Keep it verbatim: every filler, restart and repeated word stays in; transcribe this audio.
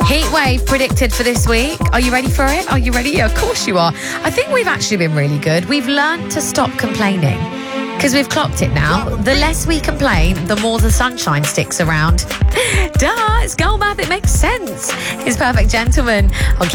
Heat wave predicted for this week. Are you ready for it? Are you ready? Yeah, of course you are. I think we've actually been really good. We've learned to stop complaining because we've clocked it now. The less we complain, the more the sunshine sticks around. Duh, it's Girl Math. It makes sense. It's Perfect Gentleman on